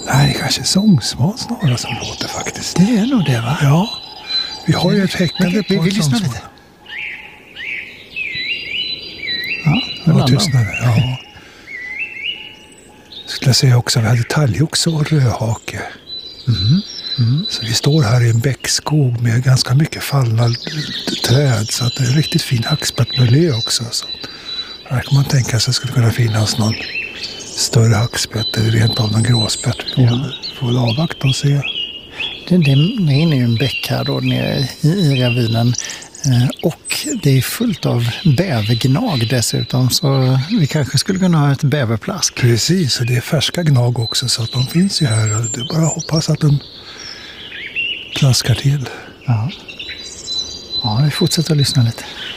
Nej, det kanske är sångsvan snarare som låter faktiskt. Det är nog det, va? Ja, vi har ju ett häckande på vi lyssnar sångsvan. lite. Ja, Ja, tystnade. Ja. Skulle jag säga också att vi hade talgoxe och rödhake. Så vi står här i en bäckskog med ganska mycket fallna träd. Så att det är en riktigt fin hackspettmiljö också. Så här kan man tänka sig att det skulle kunna finnas någon större hackspett eller rent av någon gråspett. Vi får väl avvakta och se. Det är inne i en bäck här då nere i ravinen. Och det är fullt av bävergnag dessutom, så vi kanske skulle kunna ha ett bäverplask. Precis, och det är färska gnag också, så att de finns ju här. Det är bara att hoppas att de plaskar till. Ja, vi fortsätter att lyssna lite.